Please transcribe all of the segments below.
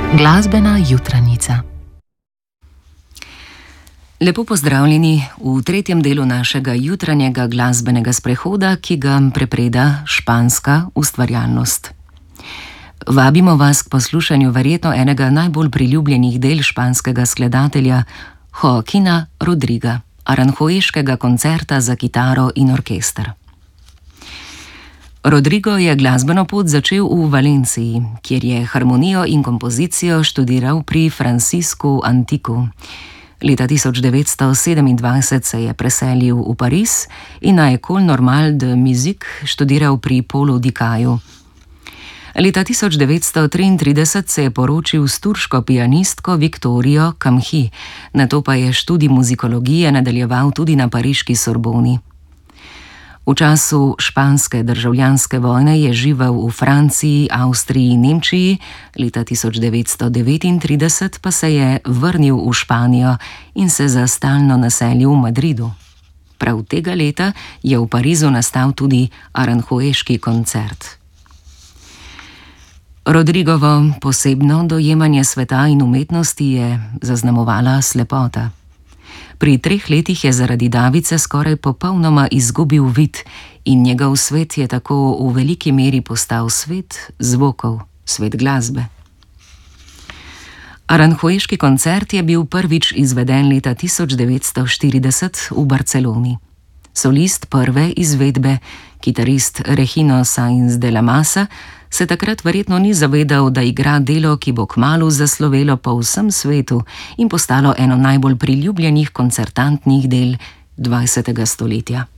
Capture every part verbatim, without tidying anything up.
Glasbena jutranica. Lepo pozdravljeni v tretjem delu našega jutranjega glasbenega sprehoda, ki ga prepreda španska ustvarjalnost. Vabimo vas k poslušanju verjetno enega najbolj priljubljenih del španskega skladatelja Joaquina Rodriga, aranjueškega koncerta za kitaro in orkester. Rodrigo je glasbeno pot začel v Valenciji, kjer je harmonijo in kompozicijo študiral pri Franciscu Antiku. Leta tisoč devetsto sedemindvajset se je preselil v Pariz in na École Normale de Musique študiral pri Paulu Dicaju. Leta tisoč devetsto triintrideset se je poročil s turško pianistko Viktorijo Kamhi, nato pa je študij muzikologije nadaljeval tudi na pariški Sorboni. V času španske državljanske vojne je živel v Franciji, Avstriji in Nemčiji, leta tisoč devetsto devetintrideset pa se je vrnil v Španijo in se za stalno naselil v Madridu. Prav tega leta je v Parizu nastal tudi aranjueški koncert. Rodrigovo posebno dojemanje sveta in umetnosti je zaznamovala slepota. Pri treh letih je zaradi davice skoraj popolnoma izgubil vid in njegov svet je tako v veliki meri postal svet zvokov, svet glasbe. Aranjueški koncert je bil prvič izveden leta tisoč devetsto štirideset v Barceloni. Solist prve izvedbe, kitarist Regino Sáenz de la Masa, se takrat verjetno ni zavedal, da igra delo, ki bo kmalu zaslovelo po vsem svetu in postalo eno najbolj priljubljenih koncertantnih del dvajsetega stoletja.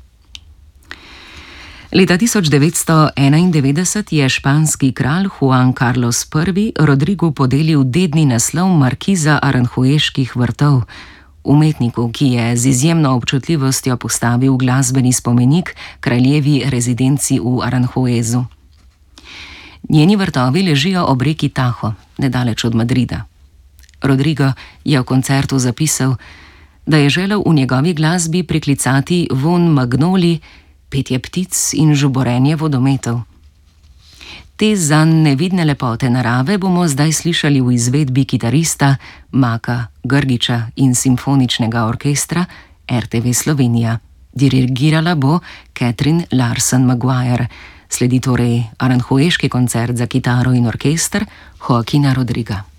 Leta tisoč devetsto enaindevetdeset je španski kralj Juan Carlos prvi Rodrigu podelil dedni naslov markiza aranjueških vrtov, umetniku, ki je z izjemno občutljivostjo postavil glasbeni spomenik kraljevi rezidenci v Aranjuezu. Njeni vrtovi ležijo ob reki Tajo, nedaleč od Madrida. Rodrigo je v koncertu zapisal, da je želel v njegovi glasbi priklicati vonj magnolij, petje ptic in žuborenje vodometov. Te zanj nevidne lepote narave bomo zdaj slišali v izvedbi kitarista Maka Grgića in simfoničnega orkestra R T V Slovenija. Dirigirala bo Catherine Larson Maguire. Sledi torej aranjueški koncert za kitaro in orkester Joaquina Rodriga.